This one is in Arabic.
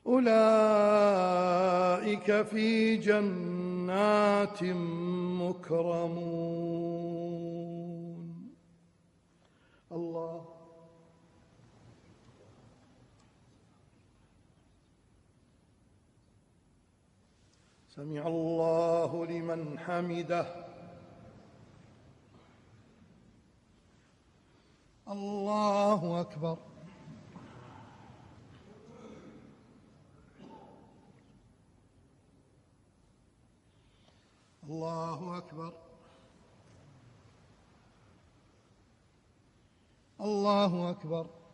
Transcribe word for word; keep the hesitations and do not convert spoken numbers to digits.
أولئك في جنات مكرمون. الله. سمع الله لمن حمده. الله أكبر. الله أكبر. الله أكبر.